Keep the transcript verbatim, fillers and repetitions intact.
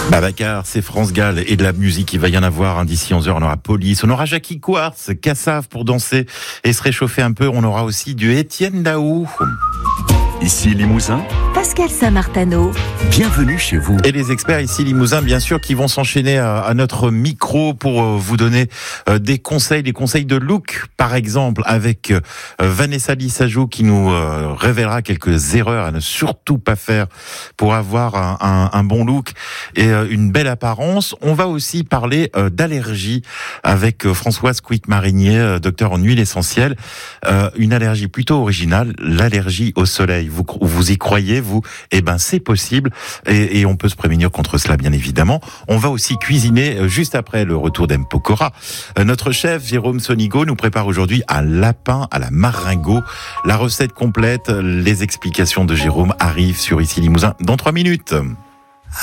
Babacar, c'est France Gall et de la musique, il va y en avoir. Hein, d'ici onze heures, on aura Police, on aura Jackie Quartz, Cassav pour danser et se réchauffer un peu. On aura aussi du Étienne Daou. Ici Limousin, Pascal Saint-Martano. Bienvenue chez vous. Et les experts ici Limousin, bien sûr, qui vont s'enchaîner à, à notre micro pour euh, vous donner euh, des conseils, des conseils de look, par exemple, avec euh, Vanessa Lissajou qui nous euh, révélera quelques erreurs à ne surtout pas faire pour avoir un, un, un bon look et euh, une belle apparence. On va aussi parler euh, d'allergie avec euh, Françoise Couit-Marinier, euh, docteur en huile essentielle. Euh, une allergie plutôt originale, l'allergie au soleil. Vous, vous y croyez, vous? Eh ben, c'est possible. Et, et on peut se prémunir contre cela, bien évidemment. On va aussi cuisiner juste après le retour d'M. Pokora. Notre chef, Jérôme Sonigo, nous prépare aujourd'hui un lapin à la maringot. La recette complète, les explications de Jérôme arrivent sur Ici Limousin dans trois minutes.